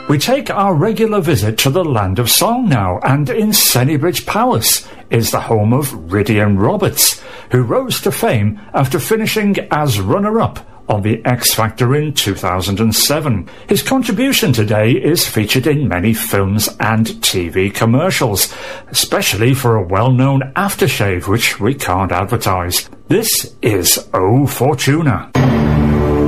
We take our regular visit to the land of song now, and in Sennybridge Palace is the home of Rydian Roberts, who rose to fame after finishing as runner-up on the X Factor in 2007. His contribution today is featured in many films and TV commercials, especially for a well-known aftershave which we can't advertise. This is O Fortuna.